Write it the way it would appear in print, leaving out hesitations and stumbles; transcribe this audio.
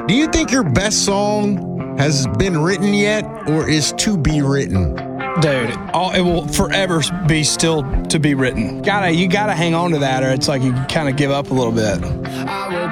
Do you think your best song has been written yet or is to be written? Dude, it will forever be still to be written. You gotta hang on to that, or it's like you kind of give up a little bit.